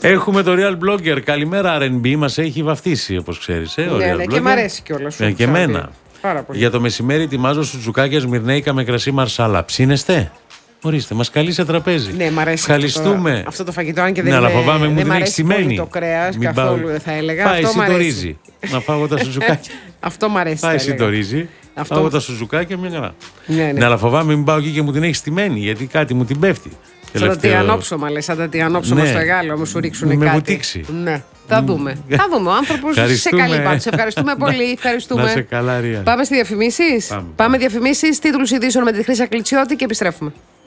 Έχουμε το Real Blogger. Καλημέρα, RNB. Μας έχει βαφτίσει, όπως ξέρεις. Ναι, και μ' αρέσει κιόλας. Και εμένα. Πάρα πολύ. Για το μεσημέρι ετοιμάζω σουτζουκάκια σμυρνέικα με κρασί μαρσάλα. Ψήνεστε? Ορίστε, μας καλεί σε τραπέζι. Ναι, μ' αρέσει αυτό το φαγητό, αν και δεν, αλλά φοβάμαι μου την έχει στημένη. Το κρέας καθόλου δεν θα έλεγα. Πάει αυτό εσύ το ρύζι. Να φάγω τα σουζουκάκια. Αυτό μ' αρέσει. Πάει εσύ το ρύζι. Αυτό... Φάγω τα σουζουκάκια μια χαρά. Ναι, αλλά φοβάμαι μην πάω εκεί και μου την έχει στημένη, γιατί κάτι μου την πέφτει. Σαν τα τιανόψωμα, λες, σαν τα τιανόψωμα στο Εγάλο, όμως σου ρίξουν κάτι. Με βουτήξει. Ναι. Θα δούμε. Θα δούμε. Ο άνθρωπος σε καλή πάντως. Ευχαριστούμε πολύ. Ευχαριστούμε. Να σε καλά, Ρία. Πάμε στη διαφημίσεις. Πάμε διαφημίσεις, τίτλους ειδήσεων με τη Χρύσα Κλιτσιώτη και επιστρέφουμε.